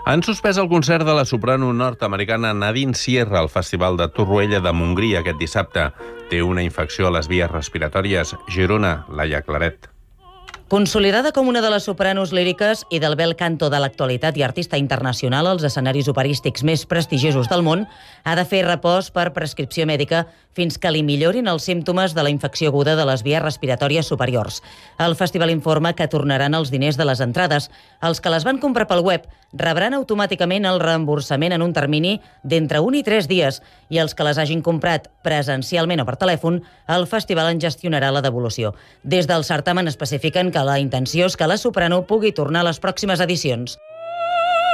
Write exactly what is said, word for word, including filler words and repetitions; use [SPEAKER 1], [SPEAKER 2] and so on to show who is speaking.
[SPEAKER 1] Han suspès el concert de la soprano nord-americana Nadine Sierra al Festival de Torroella de Montgrí aquest dissabte. Té una infecció a les vies respiratòries. Girona, Laia Claret.
[SPEAKER 2] Consolidada com una de les sopranos líriques i del bel canto de l'actualitat i artista internacional als escenaris operístics més prestigiosos del món, ha de fer repòs per prescripció mèdica fins que li millorin els símptomes de la infecció aguda de les vies respiratòries superiors. El festival informa que tornaran els diners de les entrades. Els que les van comprar pel web rebran automàticament el reemborsament en un termini d'entre un i tres dies i els que les hagin comprat presencialment o per telèfon, el festival en gestionarà la devolució. Des del certamen especifiquen que la intenció és que la soprano pugui tornar a les pròximes edicions.